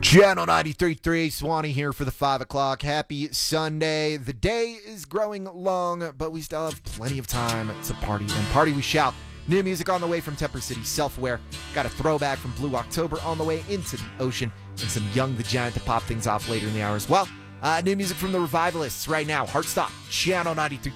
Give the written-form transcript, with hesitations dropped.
Channel 93.3, Swanee here for the 5 o'clock. Happy Sunday. The day is growing long, but we still have plenty of time to party, and party we shall. New music on the way from Temper City, Self-Aware. Got a throwback from Blue October on the way into the ocean, and some Young the Giant to pop things off later in the hour as well. New music from the Revivalists right now. Heartstop, Channel 93.3.